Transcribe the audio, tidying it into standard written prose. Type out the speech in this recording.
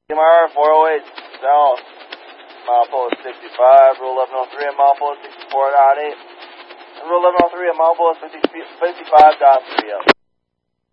MIR 408 South, milepost 65, rule 1103 at milepost 64.8, and rule 1103 at milepost 55.30.